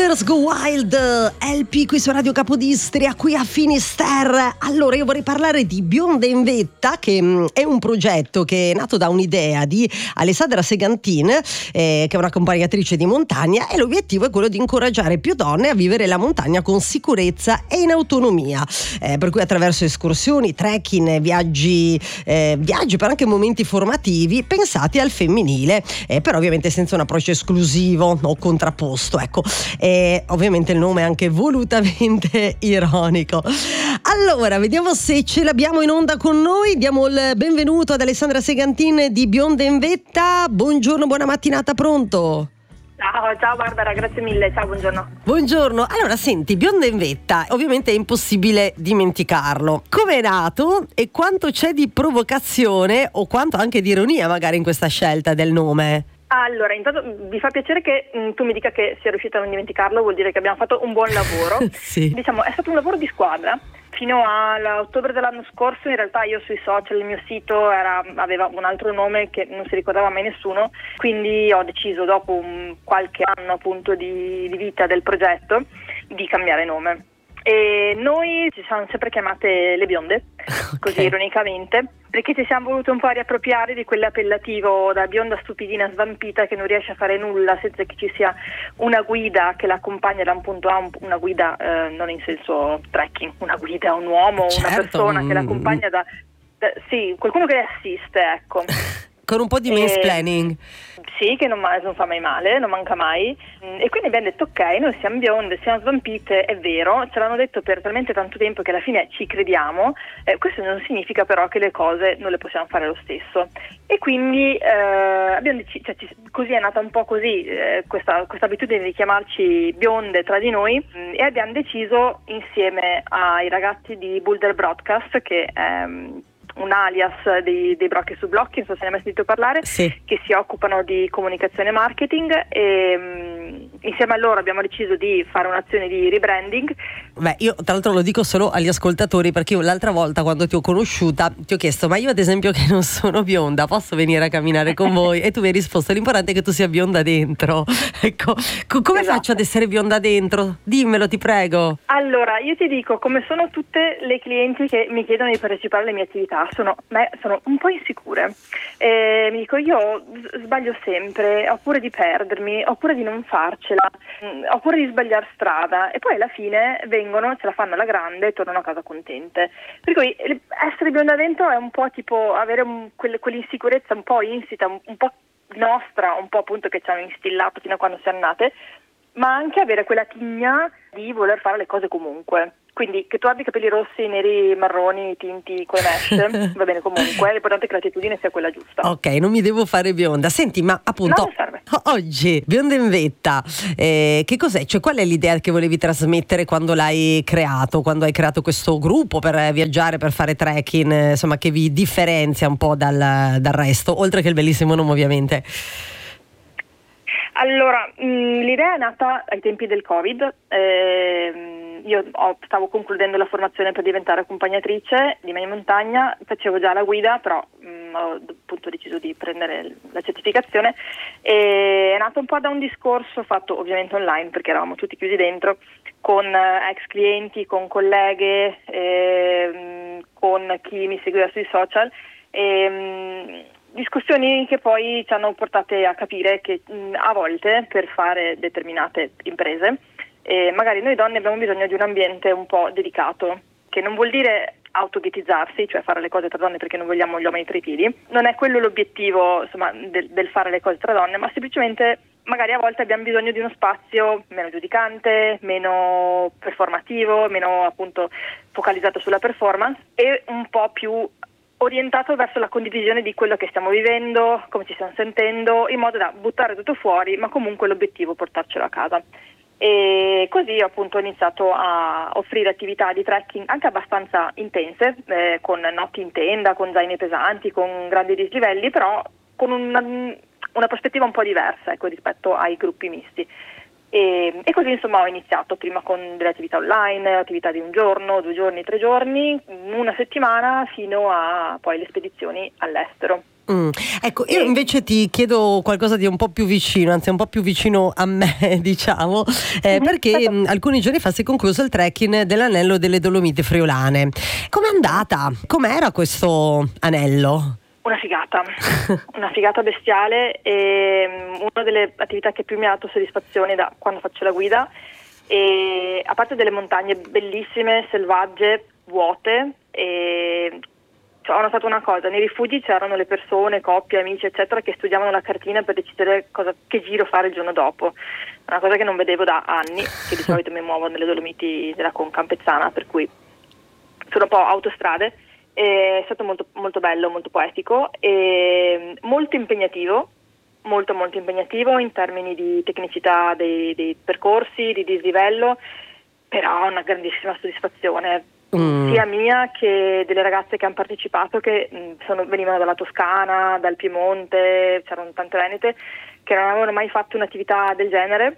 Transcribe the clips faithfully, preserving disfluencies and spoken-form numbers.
Runners Go Wild, L P qui su Radio Capodistria, qui a Finisterre. Allora io vorrei parlare di Bionda in Vetta, che mh, è un progetto che è nato da un'idea di Alessandra Segantin, eh, che è un'accompagnatrice di montagna, e l'obiettivo è quello di incoraggiare più donne a vivere la montagna con sicurezza e in autonomia, eh, per cui attraverso escursioni, trekking, viaggi, eh, viaggi per anche momenti formativi pensati al femminile, eh, però ovviamente senza un approccio esclusivo o contrapposto, ecco. E ovviamente il nome è anche volutamente ironico. Allora, vediamo se ce l'abbiamo in onda con noi. Diamo il benvenuto ad Alessandra Segantin di Bionda in Vetta. Buongiorno, buona mattinata, pronto? Ciao, ciao Barbara, grazie mille, ciao, buongiorno. Buongiorno, allora senti, Bionda in Vetta, ovviamente è impossibile dimenticarlo. Come è nato e quanto c'è di provocazione o quanto anche di ironia magari in questa scelta del nome? Allora, intanto mi fa piacere che mh, tu mi dica che sia riuscita a non dimenticarlo, vuol dire che abbiamo fatto un buon lavoro. Sì. Diciamo, è stato un lavoro di squadra. Fino all'ottobre dell'anno scorso in realtà io sui social, il mio sito era, aveva un altro nome che non si ricordava mai nessuno, quindi ho deciso dopo un, qualche anno appunto di, di vita del progetto di cambiare nome. E noi ci siamo sempre chiamate le bionde, okay, così ironicamente, perché ci siamo voluti un po' riappropriare di quell'appellativo da bionda stupidina svampita che non riesce a fare nulla senza che ci sia una guida che l'accompagna da un punto A, una guida eh, non in senso trekking, una guida, un uomo, certo, una persona che l'accompagna da, da sì, qualcuno che le assiste, ecco. Con un po' di mansplaining. Sì, che non, non fa mai male, non manca mai. E quindi abbiamo detto ok, noi siamo bionde, siamo svampite, è vero, ce l'hanno detto per talmente tanto tempo che alla fine ci crediamo, eh, questo non significa però che le cose non le possiamo fare lo stesso. E quindi eh, abbiamo deciso, cioè, così è nata un po' così eh, questa, questa abitudine di chiamarci bionde tra di noi, mh, e abbiamo deciso insieme ai ragazzi di Boulder Broadcast, che è un alias dei, dei Brocchi su Blocchi, non so se ne hai mai sentito parlare, sì, che si occupano di comunicazione e marketing, e mh, insieme a loro abbiamo deciso di fare un'azione di rebranding. Beh, io tra l'altro lo dico solo agli ascoltatori, perché io l'altra volta quando ti ho conosciuta ti ho chiesto: ma io ad esempio che non sono bionda posso venire a camminare con voi? E tu mi hai risposto: l'importante è che tu sia bionda dentro. Ecco, co- come esatto. faccio ad essere bionda dentro? Dimmelo, ti prego. Allora, io ti dico, come sono tutte le clienti che mi chiedono di partecipare alle mie attività, sono, beh, sono un po' insicure. Eh, mi dico, io sbaglio sempre, ho paura di perdermi, ho paura di non farcela, mh, ho paura di sbagliare strada, e poi alla fine vengono, ce la fanno alla grande e tornano a casa contente. Per cui essere bionda dentro è un po' tipo avere un, quelle, quell'insicurezza un po' insita, un, un po' nostra, un po' appunto che ci hanno instillato fino a quando siamo nate, ma anche avere quella tigna di voler fare le cose comunque. Quindi che tu abbia i capelli rossi, neri, marroni, tinti come mesh, va bene comunque, l'importante è che l'attitudine sia quella giusta. Ok, non mi devo fare bionda. Senti, ma appunto no, serve. Oggi Bionda in Vetta, eh, che cos'è? Cioè, qual è l'idea che volevi trasmettere quando l'hai creato, quando hai creato questo gruppo per viaggiare, per fare trekking, eh, insomma, che vi differenzia un po' dal, dal resto, oltre che il bellissimo nome ovviamente? Allora, mh, l'idea è nata ai tempi del Covid. Eh, io ho, stavo concludendo la formazione per diventare accompagnatrice di media montagna, facevo già la guida, però mh, ho appunto deciso di prendere la certificazione, e è nato un po' da un discorso fatto ovviamente online, perché eravamo tutti chiusi dentro, con eh, ex clienti, con colleghe, eh, con chi mi seguiva sui social, e, mh, discussioni che poi ci hanno portate a capire che mh, a volte per fare determinate imprese eh, magari noi donne abbiamo bisogno di un ambiente un po' dedicato, che non vuol dire autoghettizzarsi, cioè fare le cose tra donne perché non vogliamo gli uomini tra i piedi, non è quello l'obiettivo, insomma, del, del fare le cose tra donne, ma semplicemente magari a volte abbiamo bisogno di uno spazio meno giudicante, meno performativo, meno appunto focalizzato sulla performance e un po' più orientato verso la condivisione di quello che stiamo vivendo, come ci stiamo sentendo, in modo da buttare tutto fuori, ma comunque l'obiettivo è portarcelo a casa. E così appunto ho iniziato a offrire attività di trekking anche abbastanza intense, eh, con notti in tenda, con zaini pesanti, con grandi dislivelli, però con una, una prospettiva un po' diversa, ecco, rispetto ai gruppi misti. E, e così insomma ho iniziato prima con delle attività online, attività di un giorno, due giorni, tre giorni, una settimana, fino a poi le spedizioni all'estero. Mm. Ecco, io invece ti chiedo qualcosa di un po' più vicino, anzi un po' più vicino a me, diciamo, eh, perché mh, alcuni giorni fa si è concluso il trekking dell'anello delle Dolomiti Friulane. Com'è andata? Com'era questo anello? Una figata, una figata bestiale, e um, una delle attività che più mi ha dato soddisfazione da quando faccio la guida, e a parte delle montagne bellissime, selvagge, vuote, e cioè, ho notato una cosa: nei rifugi c'erano le persone, coppie, amici eccetera, che studiavano la cartina per decidere cosa, che giro fare il giorno dopo, una cosa che non vedevo da anni, che di solito mi muovo nelle Dolomiti della Conca Ampezzana, per cui sono un po' autostrade. È stato molto, molto bello, molto poetico e molto impegnativo, molto molto impegnativo in termini di tecnicità dei, dei percorsi, di dislivello, però una grandissima soddisfazione. Mm. Sia mia che delle ragazze che hanno partecipato, che mh, sono, venivano dalla Toscana, dal Piemonte, c'erano tante venete che non avevano mai fatto un'attività del genere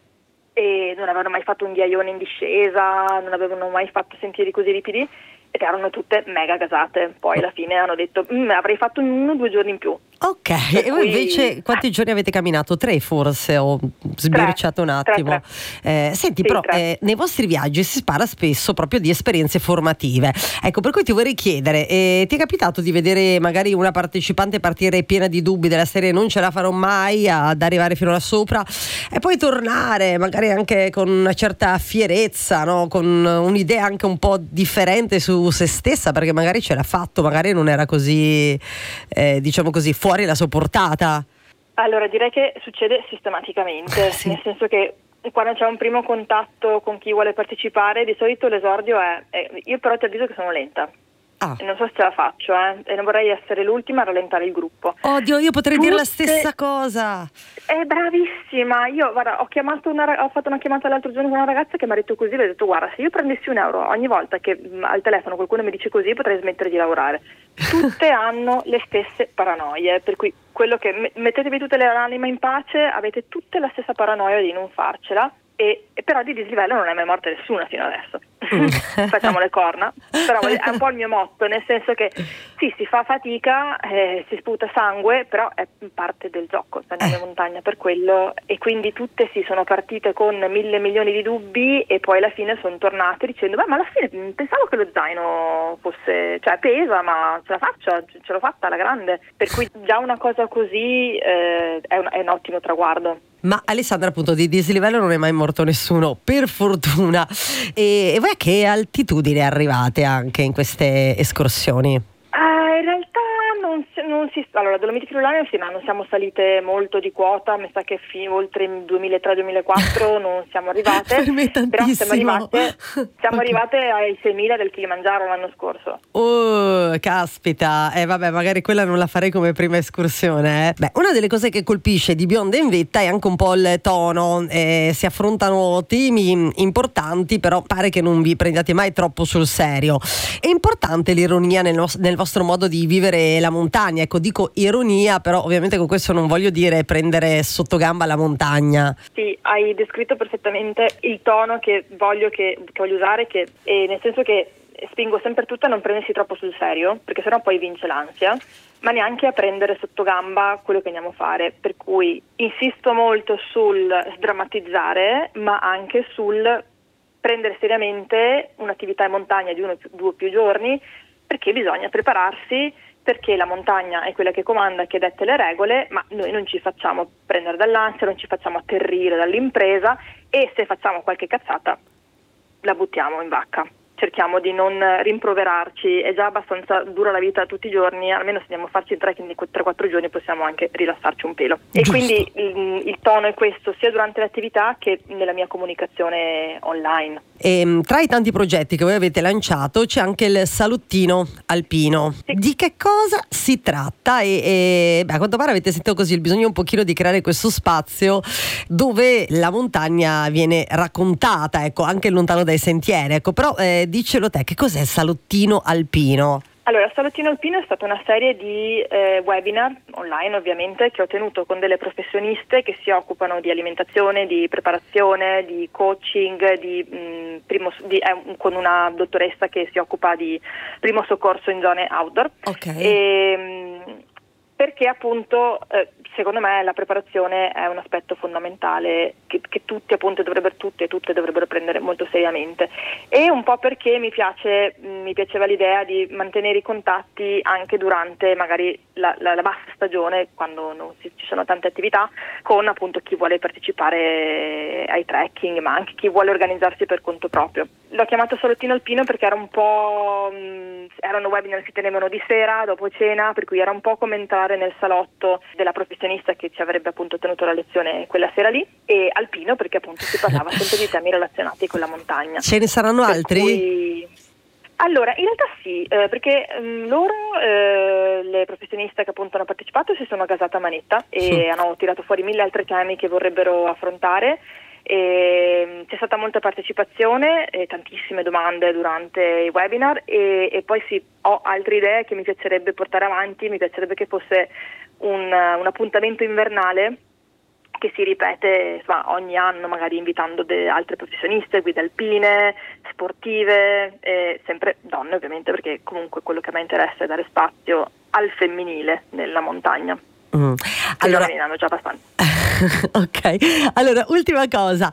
e non avevano mai fatto un ghiaione in discesa, non avevano mai fatto sentieri così ripidi, ed erano tutte mega gasate. Poi alla fine hanno detto mm, avrei fatto uno o due giorni in più. Ok, per e voi cui... invece quanti giorni avete camminato? Tre forse? Ho sbirciato un attimo. Tre, tre. Eh, senti, sì, però eh, nei vostri viaggi si parla spesso proprio di esperienze formative. Ecco, per cui ti vorrei chiedere, eh, ti è capitato di vedere magari una partecipante partire piena di dubbi della serie non ce la farò mai ad arrivare fino là sopra e poi tornare magari anche con una certa fierezza, no? Con un'idea anche un po' differente su se stessa, perché magari ce l'ha fatto, magari non era così, eh, diciamo così, fuori la sua portata? Allora, direi che succede sistematicamente, sì. Nel senso che quando c'è un primo contatto con chi vuole partecipare, di solito l'esordio è, è io però ti avviso che sono lenta. Ah. E non so se ce la faccio, eh, e non vorrei essere l'ultima a rallentare il gruppo. Oddio, io potrei Tutte... dire la stessa cosa. È bravissima. Io guarda, ho chiamato una, ho fatto una chiamata l'altro giorno con una ragazza che mi ha detto così, le ho detto guarda, se io prendessi un euro ogni volta che mh, al telefono qualcuno mi dice così, potrei smettere di lavorare. Tutte hanno le stesse paranoie, per cui quello che m- mettetevi tutte le anime in pace, avete tutte la stessa paranoia di non farcela. E, e però di dislivello non è mai morta nessuna fino adesso. Mm. Facciamo le corna, però è un po' il mio motto, nel senso che sì, si fa fatica, eh, si sputa sangue, però è parte del gioco, andiamo in montagna per quello, e quindi tutte si sono partite con mille milioni di dubbi e poi alla fine sono tornate dicendo beh, ma alla fine pensavo che lo zaino fosse, cioè pesa, ma ce la faccio, ce l'ho fatta alla grande, per cui già una cosa così eh, è, un, è un ottimo traguardo. Ma Alessandra, appunto, di dislivello non è mai morto nessuno, per fortuna. E, e voi a che altitudine arrivate anche in queste escursioni? Uh, in realtà non si, non si allora Dolomiti Friulane sì, no, non siamo salite molto di quota, mi sa che fi, oltre il duemilatré duemilaquattro non siamo arrivate. Per me però siamo arrivate, siamo okay. arrivate ai seimila del Kilimangiaro l'anno scorso. Oh, caspita, eh vabbè, magari quella non la farei come prima escursione. Eh. Beh, una delle cose che colpisce di Bionda in Vetta è anche un po' il tono, eh, si affrontano temi importanti, però pare che non vi prendiate mai troppo sul serio. È importante l'ironia nel, no- nel vostro modo di vivere la montagna, ecco, dico ironia, però ovviamente con questo non voglio dire prendere sotto gamba la montagna. Sì, hai descritto perfettamente il tono che voglio, che, che voglio usare, che, eh, nel senso che spingo sempre tutto a non prendersi troppo sul serio, perché sennò poi vince l'ansia, ma neanche a prendere sotto gamba quello che andiamo a fare, per cui insisto molto sul sdrammatizzare, ma anche sul prendere seriamente un'attività in montagna di uno, due o più giorni, perché bisogna prepararsi, perché la montagna è quella che comanda, che dette le regole, ma noi non ci facciamo prendere dall'ansia, non ci facciamo atterrire dall'impresa, e se facciamo qualche cazzata la buttiamo in vacca. Cerchiamo di non rimproverarci, è già abbastanza dura la vita tutti i giorni, almeno se andiamo a farci il trekking di tre quattro giorni possiamo anche rilassarci un pelo. Giusto. E quindi il, il tono è questo, sia durante l'attività che nella mia comunicazione online. E, tra i tanti progetti che voi avete lanciato c'è anche il salottino alpino. Sì. Di che cosa si tratta? E, e beh, a quanto pare avete sentito così il bisogno un pochino di creare questo spazio dove la montagna viene raccontata, ecco, anche lontano dai sentieri, ecco, però eh, dicelo te, che cos'è il salottino alpino? Allora, Salottino Alpino è stata una serie di eh, webinar online, ovviamente, che ho tenuto con delle professioniste che si occupano di alimentazione, di preparazione, di coaching, di, mh, primo, di, eh, con una dottoressa che si occupa di primo soccorso in zone outdoor. Okay. E, mh, perché appunto eh, secondo me la preparazione è un aspetto fondamentale che, che tutti appunto dovrebbero, tutti e tutte dovrebbero prendere molto seriamente, e un po' perché mi piace mi piaceva l'idea di mantenere i contatti anche durante magari la, la, la bassa stagione, quando non ci sono tante attività, con appunto chi vuole partecipare ai trekking, ma anche chi vuole organizzarsi per conto proprio. L'ho chiamato Salottino Alpino perché era un po' mh, erano webinar che si tenevano di sera dopo cena, per cui era un po' come entrare nel salotto della professionista che ci avrebbe appunto tenuto la lezione quella sera lì, e alpino perché appunto si parlava sempre di temi relazionati con la montagna. Ce ne saranno per altri? Cui... Allora, in realtà sì, eh, perché mh, loro, eh, le professioniste che appunto hanno partecipato, si sono gasate a manetta e sì. hanno tirato fuori mille altri temi che vorrebbero affrontare. E c'è stata molta partecipazione e tantissime domande durante i webinar, e, e poi sì, ho altre idee che mi piacerebbe portare avanti. Mi piacerebbe che fosse un, un appuntamento invernale che si ripete insomma, ogni anno, magari invitando de- altre professioniste, guide alpine, sportive, e sempre donne ovviamente, perché comunque quello che a me interessa è dare spazio al femminile nella montagna. Mm. Allora, ne hanno già abbastanza. Ok, allora ultima cosa,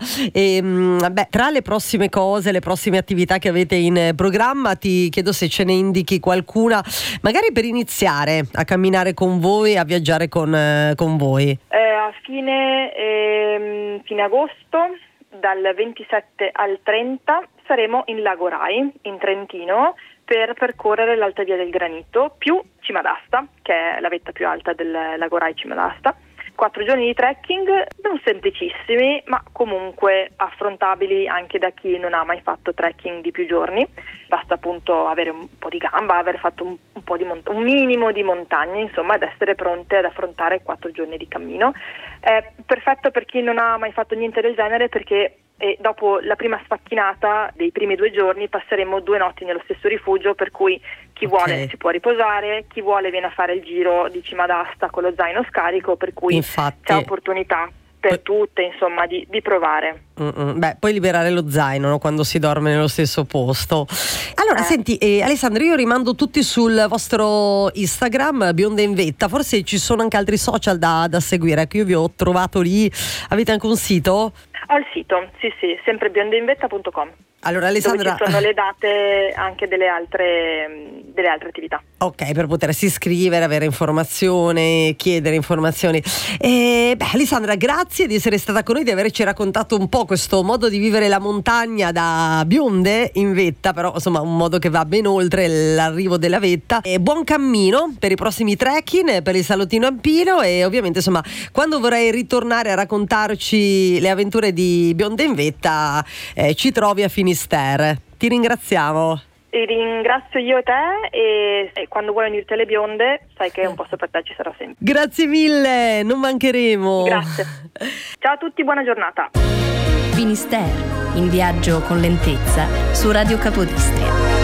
ehm, beh, tra le prossime cose, le prossime attività che avete in programma, ti chiedo se ce ne indichi qualcuna, magari per iniziare a camminare con voi, a viaggiare con, eh, con voi. Eh, a fine, ehm, fine agosto, dal ventisette al trenta, saremo in Lago Rai, in Trentino, per percorrere l'Alta Via del Granito più Cima d'Asta, che è la vetta più alta del Lago Rai, Cima d'Asta. Quattro giorni di trekking, non semplicissimi, ma comunque affrontabili anche da chi non ha mai fatto trekking di più giorni. Basta appunto avere un po' di gamba, aver fatto un, un po' di mont- un minimo di montagna, insomma, ed essere pronte ad affrontare quattro giorni di cammino. È perfetto per chi non ha mai fatto niente del genere, perché e dopo la prima sfacchinata dei primi due giorni passeremo due notti nello stesso rifugio, per cui chi okay. vuole si può riposare, chi vuole viene a fare il giro di Cima d'Asta con lo zaino scarico, per cui infatti c'è opportunità per tutte, insomma, di, di provare. Mm-mm. Beh, poi liberare lo zaino, no? Quando si dorme nello stesso posto. Allora, eh. senti, eh, Alessandra, io rimando tutti sul vostro Instagram, Bionda in Vetta. Forse ci sono anche altri social da, da seguire. Ecco, io vi ho trovato lì. Avete anche un sito? Ho il sito, sì sì, sempre biondainvetta punto com. Allora, Alessandra, dove ci sono le date anche delle altre, delle altre attività. Ok, per potersi iscrivere, avere informazioni, chiedere informazioni. E, beh, Alessandra, grazie di essere stata con noi, di averci raccontato un po' questo modo di vivere la montagna da bionde in vetta, però insomma un modo che va ben oltre l'arrivo della vetta. E buon cammino per i prossimi trekking, per il Salottino Alpino, e ovviamente insomma quando vorrai ritornare a raccontarci le avventure di Bionda in Vetta, eh, ci trovi a Finisterre. Ti ringraziamo. E ringrazio io e te, e, e quando vuoi unirti alle bionde sai che un posto per te ci sarà sempre. Grazie mille, non mancheremo. Grazie. Ciao a tutti, buona giornata. Finisterre, in viaggio con lentezza su Radio Capodistria.